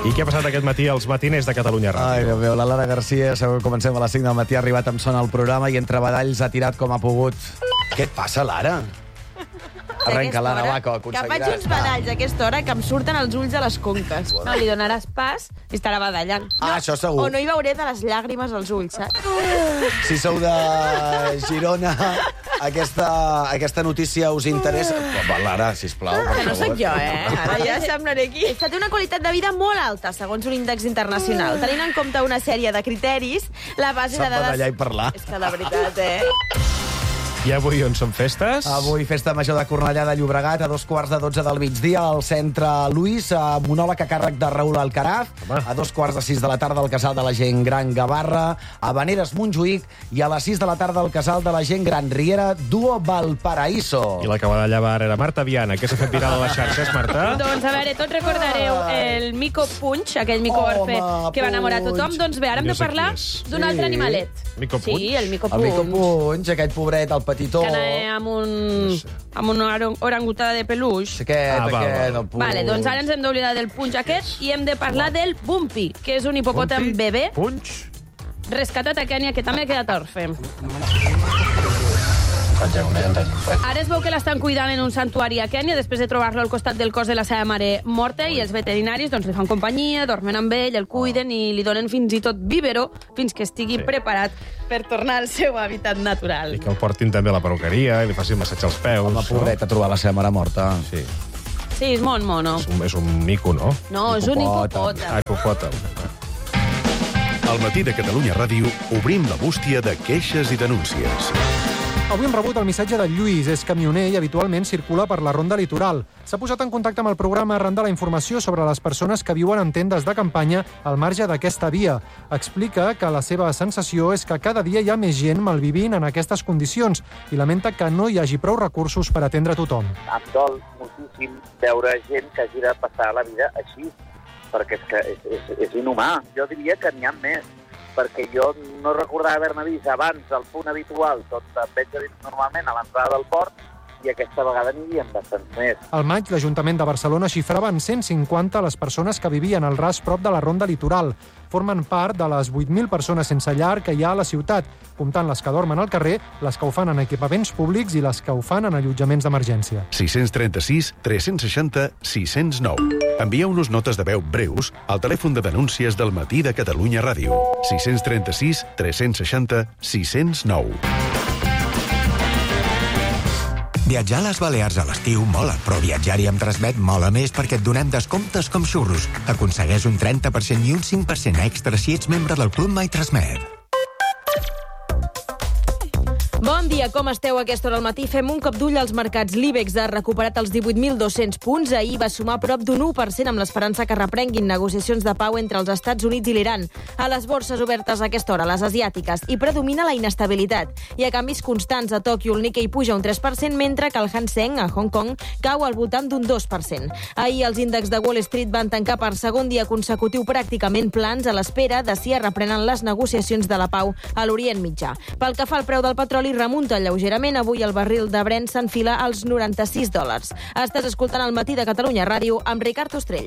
I què ha passat aquest matí als matiners de Catalunya Ràdio? Ai, Déu meu, la Lara Garcia, segur que comencem a les 5 del matí, ha arribat amb son al programa i entre badalls ha tirat com ha pogut. Què et passa, Lara? Arrenca, Lara, va, que ho Que aconseguiràs. faig uns badalls a aquesta hora que em surten els ulls a les conques. No, li donaràs pas i estarà badallant. Ah, això segur. O no hi veuré de les llàgrimes als ulls, saps? Si sou de Girona, aquesta notícia us interessa... Va, Lara, sisplau, per Que no favor. sóc jo, Ara ja semblaré aquí. Esta té una qualitat de vida molt alta, segons un índex internacional. Tenint en compte una sèrie de criteris, la base de Sap dades... badallar i parlar. És que de veritat, I avui on són festes? Avui, festa major de Cornellà de Llobregat, a 12:45 del migdia, al centre Luis, monòleg a càrrec de Raül Alcaraz, Home. a 2:45 de la tarda al Casal de la Gent Gran Gavarra, a Vaneres Montjuïc, i a les 6 de la tarda al Casal de la Gent Gran Riera, Duo Valparaíso. I la que va d'allà ara era Marta Viana. Què s'ha fet viral a les xarxes, Marta? Doncs, a veure, tots recordareu el Mico Punch, aquell Mico Home, Orfe que va enamorar Punch. tothom. Doncs bé, ara hem No de sé parlar qui és. d'un altre animalet. Mico Punch? Sí, el Mico El Punch. Mico Punch, aquest pobret, el petitó. Que anava amb una orangutada de peluix. Aquest, va. el Punch. Vale, doncs ara ens hem d'oblidar del Punch aquest i hem de parlar del Bumpy, que és un hipopòtam Punti? bebè Punch? rescatat a Kènia, que també ha quedat orfe. Ara es veu que l'estan cuidant en un santuari a Kènia després de trobar-lo al costat del cos de la seva mare morta, i els veterinaris doncs, li fan companyia, dormen amb ell, el cuiden i li donen fins i tot biberó fins que estigui preparat per tornar al seu hàbitat natural. I que el portin també a la perruqueria i li facin massatge als peus. Home, pobret, ha trobat la seva mare morta. Sí. Sí, és molt mono. És un mico, no? No, és un Hipopòtam. Ah, hipopòtam. hipopòtam. Al matí de Catalunya Ràdio obrim la bústia de queixes i denúncies. Avui hem rebut el missatge de Lluís, és camioner i habitualment circula per la Ronda Litoral. S'ha posat en contacte amb el programa arran de la informació sobre les persones que viuen en tendes de campanya al marge d'aquesta via. Explica que la seva sensació és que cada dia hi ha més gent malvivint en aquestes condicions i lamenta que no hi hagi prou recursos per atendre tothom. Em dol moltíssim veure gent que hagi de passar la vida així, perquè és que és inhumà. Jo diria que n'hi ha més, perquè jo no recordava haver-ne vist abans el punt habitual, tot em veig normalment a l'entrada del port, i aquesta vegada n'hi havia bastants més. Al maig, l'Ajuntament de Barcelona xifrava en 150 les persones que vivien al ras prop de la Ronda Litoral. Formen part de les 8.000 persones sense llar que hi ha a la ciutat, comptant les que dormen al carrer, les que ho fan en equipaments públics i les que ho fan en allotjaments d'emergència. 636 360 609. Envieu-nos notes de veu breus al telèfon de denúncies del matí de Catalunya Ràdio. 636 360 609. Viatjar a les Balears a l'estiu mola, però viatjar-hi amb Transmet mola més perquè et donem descomptes com xurros. Aconsegueix un 30% i un 5% extra si ets membre del Club My Transmet. Bon dia, com esteu a aquesta hora al matí? Fem un cop d'ull als mercats. L'IBEX ha recuperat els 18.200 punts. Ahir va sumar prop d'un 1% amb l'esperança que reprenguin negociacions de pau entre els Estats Units i l'Iran. A les borses obertes a aquesta hora, les asiàtiques, hi predomina la inestabilitat. Hi ha canvis constants. A Tòquio el Nikkei puja un 3%, mentre que el Hang Seng, a Hong Kong, cau al voltant d'un 2%. Ahir els índexs de Wall Street van tancar per segon dia consecutiu pràcticament plans a l'espera de si es reprenen les negociacions de la pau a l'Orient Mitjà. Pel que fa al preu del petroli, remunta lleugerament. Avui el barril de Brent s'enfila als $96. Estàs escoltant el matí de Catalunya Ràdio amb Ricard Ostrell.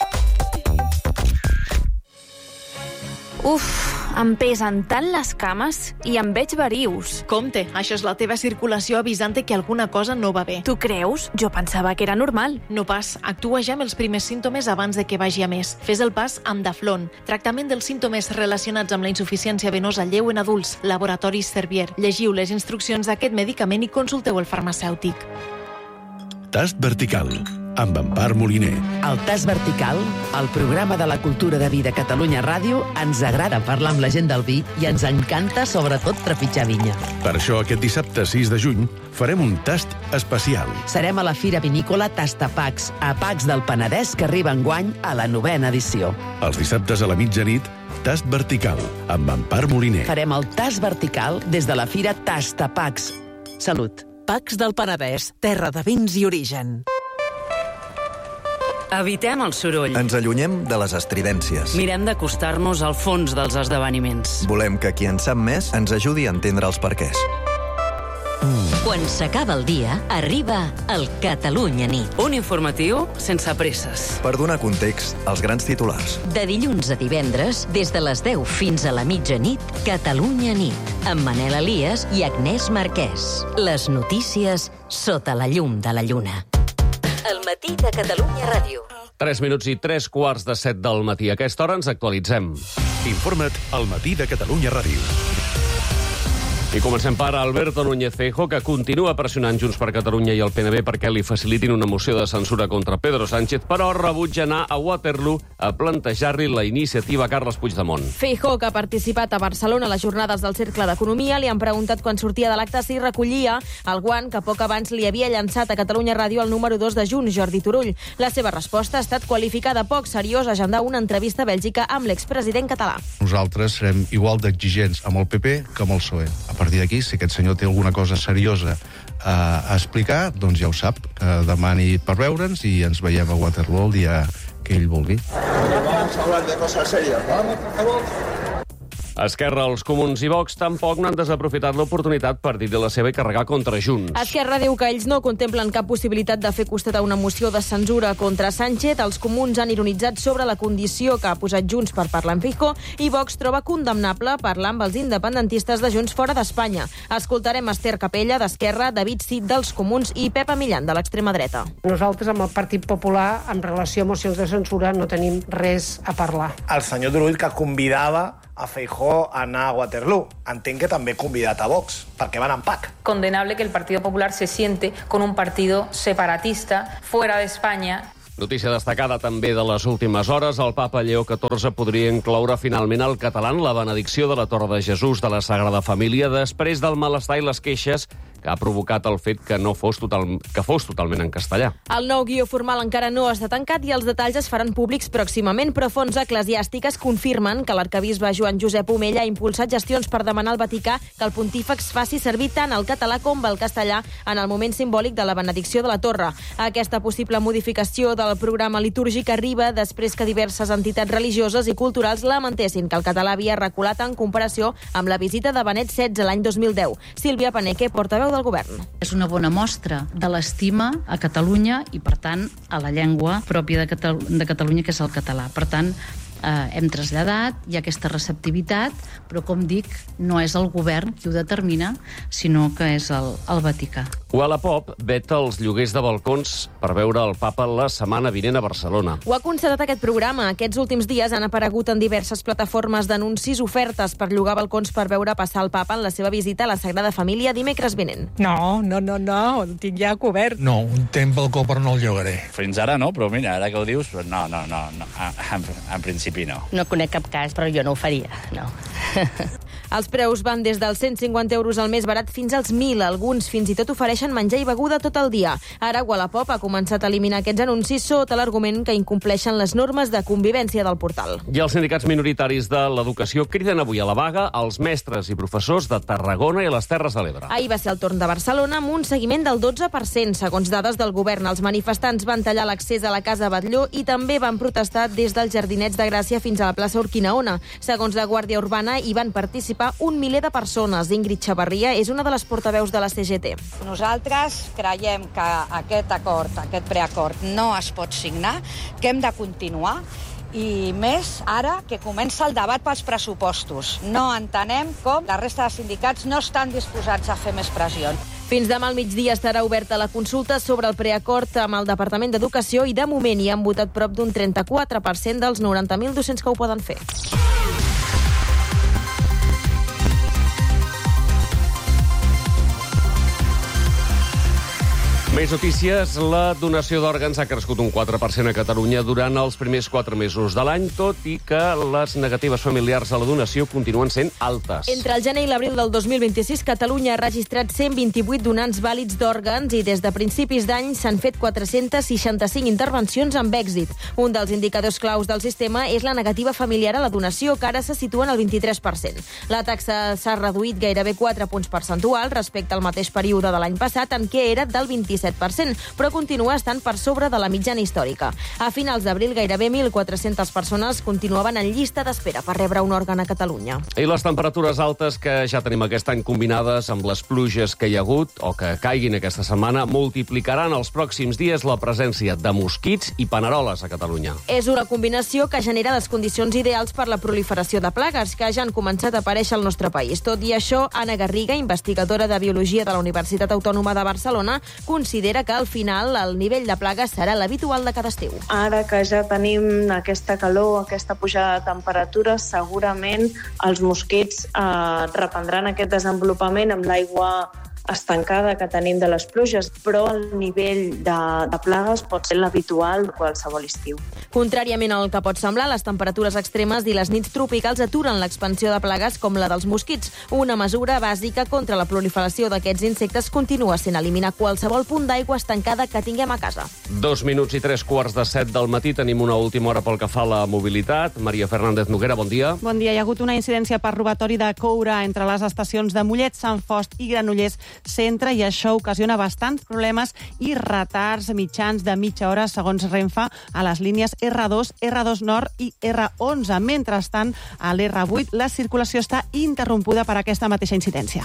Uf, em pesen tant les cames i em veig verius. Compte, això és la teva circulació avisant-te que alguna cosa no va bé. Tu creus? Jo pensava que era normal. No pas, actua ja amb els primers símptomes abans de que vagi a més. Fes el pas amb Daflon, tractament dels símptomes relacionats amb la insuficiència venosa lleu en adults, Laboratoris Servier. Llegiu les instruccions d'aquest medicament i consulteu el farmacèutic. Tast vertical, amb Empar Moliner. El Tast Vertical, el programa de la cultura de vi de Catalunya Ràdio, ens agrada parlar amb la gent del vi i ens encanta, sobretot, trepitjar vinya. Per això, aquest dissabte 6 de juny, farem un tast especial. Serem a la Fira Vinícola Tastapacs, a Pacs del Penedès, que arriba enguany a la 9ª edició. Els dissabtes a la mitjanit, Tast vertical, amb Empar Moliner. Farem el Tast Vertical des de la Fira Tastapacs. Salut. Pacs del Penedès, terra de vins i origen. Evitem el soroll. Ens allunyem de les estridències. Mirem d'acostar-nos al fons dels esdeveniments. Volem que qui en sap més ens ajudi a entendre els perquès. Quan s'acaba el dia, arriba el Catalunya Nit. Un informatiu sense presses. Per donar context als grans titulars. De dilluns a divendres, des de les 10 fins a la mitjanit, Catalunya Nit, amb Manel Elias i Agnès Marquès. Les notícies sota la llum de la lluna. El matí de Catalunya Ràdio. 3 minuts i 3:45 del matí. A aquesta hora ens actualitzem. Informa't al matí de Catalunya Ràdio. I comencem per Alberto Núñez Feijóo, que continua pressionant Junts per Catalunya i el PNB perquè li facilitin una moció de censura contra Pedro Sánchez, però rebutja anar a Waterloo a plantejar-li la iniciativa a Carles Puigdemont. Feijóo, que ha participat a Barcelona a les jornades del Cercle d'Economia, li han preguntat quan sortia de l'acte si recollia el guant que poc abans li havia llançat a Catalunya Ràdio el número 2 de Junts, Jordi Turull. La seva resposta ha estat qualificada poc seriós a agendar una entrevista a Bèlgica amb l'expresident català. Nosaltres serem igual d'exigents amb el PP que amb el PSOE. A partir d'aquí, si aquest senyor té alguna cosa seriosa a explicar, doncs ja ho sap, que demani per veure'ns i ens veiem a Waterloo el dia que ell vulgui. Vamos a hablar de cosas serias, ¿vamos, por favor? Esquerra, els Comuns i Vox tampoc no han desaprofitat l'oportunitat per dir-li la seva i carregar contra Junts. Esquerra diu que ells no contemplen cap possibilitat de fer costat a una moció de censura contra Sánchez. Els Comuns han ironitzat sobre la condició que ha posat Junts per parlar amb Feijóo i Vox troba condemnable parlar amb els independentistes de Junts fora d'Espanya. Escoltarem Esther Capella, d'Esquerra, David Cid, dels Comuns i Pepa Millan, de l'extrema dreta. Nosaltres, amb el Partit Popular, en relació a mocions de censura, no tenim res a parlar. El senyor Turull, que convidava a Feijóo a anar a Waterloo. Entenc que també convidat a Vox, perquè van en pack. Condenable que el Partido Popular se siente con un partido separatista fuera de España. Notícia destacada també de les últimes hores. El papa Lleó XIV podria incloure finalment al català en la benedicció de la Torre de Jesús de la Sagrada Família després del malestar i les queixes que ha provocat el fet que fos totalment en castellà. El nou guió formal encara no està tancat i els detalls es faran públics pròximament, però fonts eclesiàstiques confirmen que l'arquebisbe Joan Josep Omella ha impulsat gestions per demanar al Vaticà que el pontífex faci servir tant el català com el castellà en el moment simbòlic de la benedicció de la Torre. Aquesta possible modificació del programa litúrgic arriba després que diverses entitats religioses i culturals lamentessin que el català havia reculat en comparació amb la visita de Benet XVI l'any 2010. Sílvia Paneque, portaveu del govern. És una bona mostra de l'estima a Catalunya i, per tant, a la llengua pròpia de Catalunya, que és el català. Per tant, hem traslladat, hi ha aquesta receptivitat, però, com dic, no és el govern qui ho determina, sinó que és el Vaticà. Wallapop veta els lloguers de balcons per veure el papa la setmana vinent a Barcelona. Ho ha constatat aquest programa. Aquests últims dies han aparegut en diverses plataformes d'anuncis ofertes per llogar balcons per veure passar el papa en la seva visita a la Sagrada Família dimecres vinent. No, el tinc ja cobert. No, un temps balcó però no el llogaré. Fins ara no, però mira, ara que ho dius, no, en principi no. No conec cap cas, però jo no ho faria, no. Els preus van des dels 150 euros al més barat fins als 1.000. Alguns fins i tot ofereixen menjar i beguda tot el dia. Ara Wallapop ha començat a eliminar aquests anuncis sota l'argument que incompleixen les normes de convivència del portal. I els sindicats minoritaris de l'educació criden avui a la vaga als mestres i professors de Tarragona i les Terres de l'Ebre. Ahir va ser el torn de Barcelona amb un seguiment del 12%. Segons dades del govern, els manifestants van tallar l'accés a la Casa Batlló i també van protestar des dels Jardinets de Gràcia fins a la plaça Urquinaona. Segons la Guàrdia Urbana, hi van participar un miler de persones. Ingrid Xavarria és una de les portaveus de la CGT. Nosaltres creiem que aquest acord, aquest preacord, no es pot signar, que hem de continuar, i més ara que comença el debat pels pressupostos. No entenem com la resta de sindicats no estan disposats a fer més pressió. Fins demà al migdia estarà oberta la consulta sobre el preacord amb el Departament d'Educació i de moment hi han votat prop d'un 34% dels 90.000 docents que ho poden fer. Més notícies. La donació d'òrgans ha crescut un 4% a Catalunya durant els primers 4 mesos de l'any, tot i que les negatives familiars a la donació continuen sent altes. Entre el gener i l'abril del 2026, Catalunya ha registrat 128 donants vàlids d'òrgans i des de principis d'any s'han fet 465 intervencions amb èxit. Un dels indicadors claus del sistema és la negativa familiar a la donació, que ara se situa en el 23%. La taxa s'ha reduït gairebé 4 punts percentuals respecte al mateix període de l'any passat, en què era del 27%. 17%, però continua estant per sobre de la mitjana històrica. A finals d'abril, gairebé 1.400 persones continuaven en llista d'espera per rebre un òrgan a Catalunya. I les temperatures altes que ja tenim aquest any combinades amb les pluges que hi ha hagut o que caiguin aquesta setmana multiplicaran els pròxims dies la presència de mosquits i paneroles a Catalunya. És una combinació que genera les condicions ideals per la proliferació de plagues que ja han començat a aparèixer al nostre país. Tot i això, Anna Garriga, investigadora de Biologia de la Universitat Autònoma de Barcelona, considera que al final el nivell de plagues serà l'habitual de cada estiu. Ara que ja tenim aquesta calor, aquesta pujada de temperatures, segurament els mosquits reprendran aquest desenvolupament amb l'aigua estancada que tenim de les pluges, però el nivell de plagues pot ser l'habitual de qualsevol estiu. Contràriament al que pot semblar, les temperatures extremes i les nits tropicals aturen l'expansió de plagues com la dels mosquits. Una mesura bàsica contra la proliferació d'aquests insectes continua sent eliminar qualsevol punt d'aigua estancada que tinguem a casa. 2 minuts i 3:45 del matí. Tenim una última hora pel que fa a la mobilitat. Maria Fernández Noguera, bon dia. Bon dia. Hi ha hagut una incidència per robatori de coure entre les estacions de Mollet, Sant Fost i Granollers Centre, i això ocasiona bastants problemes i retards mitjans de mitja hora, segons Renfe, a les línies R2, R2 Nord i R11. Mentrestant, a l'R8 la circulació està interrompuda per aquesta mateixa incidència.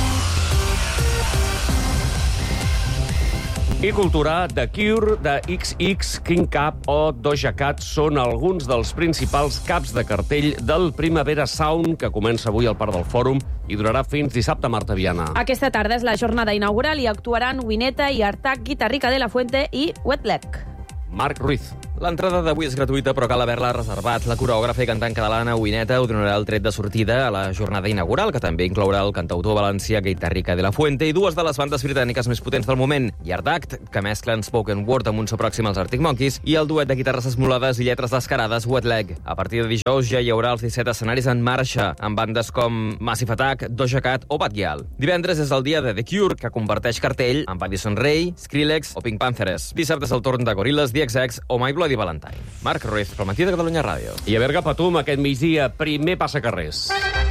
I cultura, The Cure, The XX, King Cap o Doja Cat són alguns dels principals caps de cartell del Primavera Sound, que comença avui al Parc del Fòrum i durarà fins dissabte, Marta Viana. Aquesta tarda és la jornada inaugural i actuaran Wineta i Artac, Guitarrica de la Fuente i Wetleg. Marc Ruiz. L'entrada d'avui és gratuïta, però cal haver-la reservat. La coreògrafa i cantant catalana Wineta ho donarà el tret de sortida a la jornada inaugural, que també inclourà el cantautor valencià Guitarrica de la Fuente i dues de les bandes britàniques més potents del moment, Yard Act, que mesclen spoken word amb un so pròxim als Arctic Monkeys, i el duet de guitarres esmolades i lletres descarades Wetleg. A partir de dijous ja hi haurà els 17 escenaris en marxa, amb bandes com Massive Attack, Doja Cat o Bad Gyal. Divendres és el dia de The Cure, que comparteix cartell amb Addison Rae, Skrillex o Pink Panthers. Dissabte és el torn de Gorillaz, The XX o My Bloody Valentine. Marc Ruiz, pel matí de Catalunya Ràdio. I a Berga Patum, aquest migdia, primer passacarrers.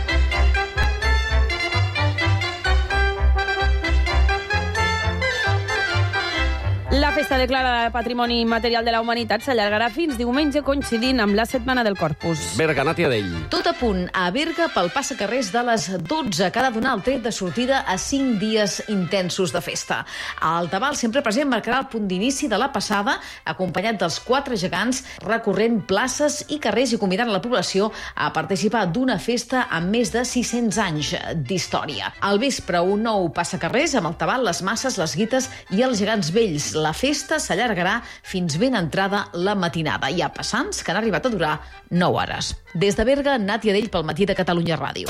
La festa declarada Patrimoni Immaterial de la Humanitat s'allargarà fins diumenge, coincidint amb la Setmana del Corpus. Berga, Nàtia Dell. Tot a punt a Berga pel passacarrers de les 12, que ha de donar el tret de sortida a 5 dies intensos de festa. El tabal sempre present marcarà el punt d'inici de la passada, acompanyat dels 4 gegants, recorrent places i carrers i convidant la població a participar d'una festa amb més de 600 anys d'història. Al vespre, un nou passacarrers amb el tabal, les masses, les guites i els gegants vells. La festa s'allargarà fins ben entrada la matinada. Hi ha passants que han arribat a durar 9 hores. Des de Berga, Nàtia Dell pel matí de Catalunya Ràdio.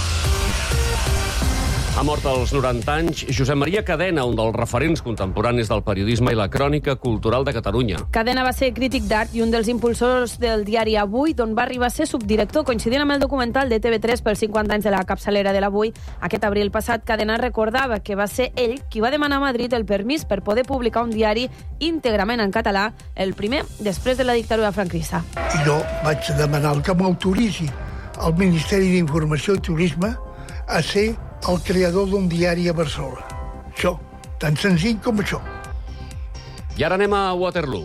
Ha mort als 90 anys Josep Maria Cadena, un dels referents contemporanis del periodisme i la crònica cultural de Catalunya. Cadena va ser crític d'art i un dels impulsors del diari Avui, d'on va arribar a ser subdirector, coincidint amb el documental de TV3 pels 50 anys de la capçalera de l'Avui. Aquest abril passat, Cadena recordava que va ser ell qui va demanar a Madrid el permís per poder publicar un diari íntegrament en català, el primer després de la dictadura franquista. I jo vaig demanar que m'autoritzi el Ministeri d'Informació i Turisme a ser el creador d'un diari a Barcelona. Això, tan senzill com això. I ara anem a Waterloo.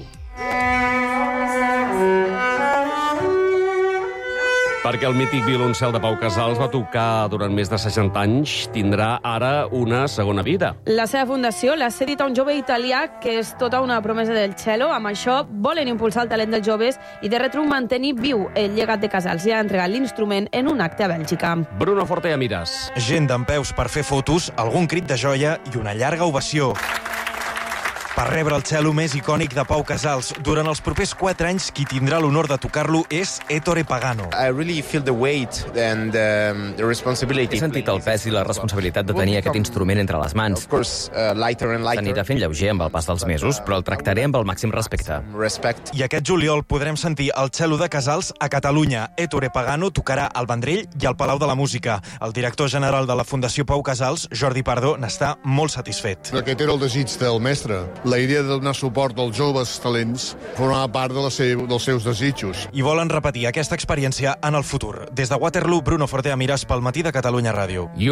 Perquè el mític violoncel de Pau Casals va tocar durant més de 60 anys, tindrà ara una segona vida. La seva fundació l'ha cedit a un jove italià que és tota una promesa del cello. Amb això volen impulsar el talent dels joves i de retruc mantenir viu el llegat de Casals. Ja ha entregat l'instrument en un acte a Bèlgica. Bruno Forte i Amires. Gent dempeus per fer fotos, algun crit de joia i una llarga ovació. Per rebre el cello més icònic de Pau Casals. Durant els propers 4 anys, qui tindrà l'honor de tocar-lo és Ettore Pagano. He sentit el pes i la responsabilitat de tenir aquest instrument entre les mans. S'anirà fent lleuger amb el pas dels mesos, però el tractaré amb el màxim respecte. I aquest juliol podrem sentir el cello de Casals a Catalunya. Ettore Pagano tocarà al Vendrell i al Palau de la Música. El director general de la Fundació Pau Casals, Jordi Pardo, n'està molt satisfet. Aquest era el desig del mestre. La idea de donar suport als joves talents formava part dels seus desitjos. I volen repetir aquesta experiència en el futur. Des de Waterloo, Bruno Forte Amires pel matí de Catalunya Ràdio.